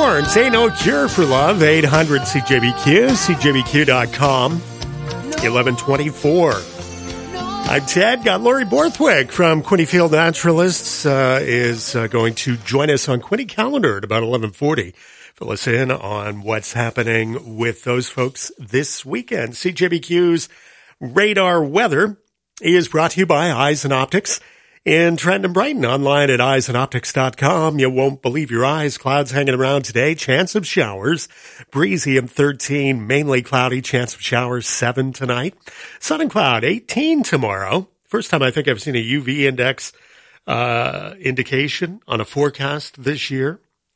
Newborn, say no cure for love. 800-CJBQ, CJBQ.com, 1124. I'm Ted. Got Lori Borthwick from Quinte Field Naturalists is going to join us on Quinte Calendar at about 1140. Fill us in on what's happening with those folks this weekend. CJBQ's Radar Weather is brought to you by Eyes and Optics in Trenton and Brighton. Online at eyesandoptics.com. You won't believe your eyes. Clouds hanging around today. Chance of showers. Breezy and 13. Mainly cloudy. Chance of showers 7 tonight. Sun and cloud 18 tomorrow. First time I think I've seen a UV index indication on a forecast this year.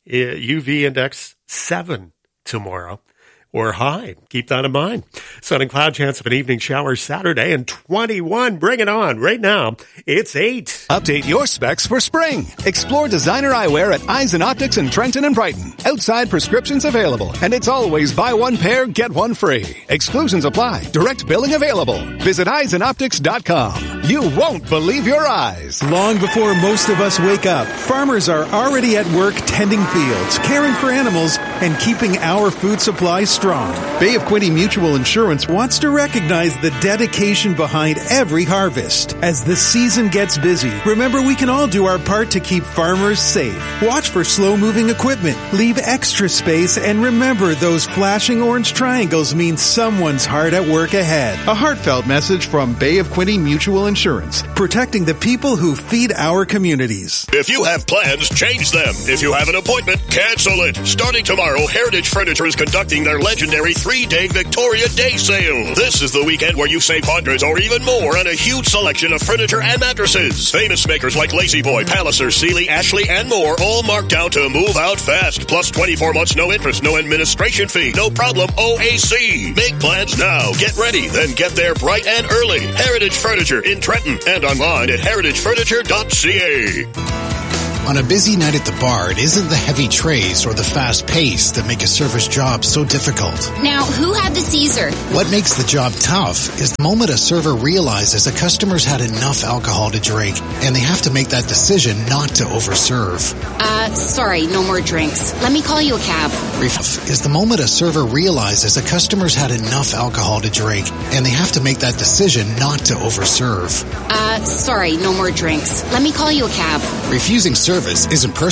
UV index 7 tomorrow. Or high. Keep that in mind. Sun and cloud, chance of an evening shower Saturday, and 21. Bring it on. Right now, it's 8. Update your specs for spring. Explore designer eyewear at Eyes and Optics in Trenton and Brighton. Outside prescriptions available, and it's always buy one pair, get one free. Exclusions apply. Direct billing available. Visit eyesandoptics.com. You won't believe your eyes. Long before most of us wake up, farmers are already at work tending fields, caring for animals, and keeping our food supply strong. Bay of Quinte Mutual Insurance wants to recognize the dedication behind every harvest. As the season gets busy, remember we can all do our part to keep farmers safe. Watch for slow-moving equipment, leave extra space, and remember those flashing orange triangles mean someone's hard at work ahead. A heartfelt message from Bay of Quinte Mutual Insurance, protecting the people who feed our communities. If you have plans, change them. If you have an appointment, cancel it. Starting tomorrow, Heritage Furniture is conducting their legendary 3-day Victoria Day sale. This is the weekend where you save hundreds or even more on a huge selection of furniture and mattresses. Famous makers like Lazy Boy, Palliser, Sealy, Ashley, and more, all marked down to move out fast. Plus 24 months, no interest, no administration fee, no problem OAC. Make plans now. Get ready, then get there bright and early. Heritage Furniture in Trenton and online at heritagefurniture.ca. On a busy night at the bar, it isn't the heavy trays or the fast pace that make a server's job so difficult. Now, who had the Caesar? What makes the job tough is the moment a server realizes a customer's had enough alcohol to drink, and they have to make that decision not to overserve. Sorry, no more drinks. Let me call you a cab. Is the moment a server realizes a customer's had enough alcohol to drink, and they have to make that decision not to overserve. Sorry, no more drinks. Let me call you a cab. Refusing service isn't personal.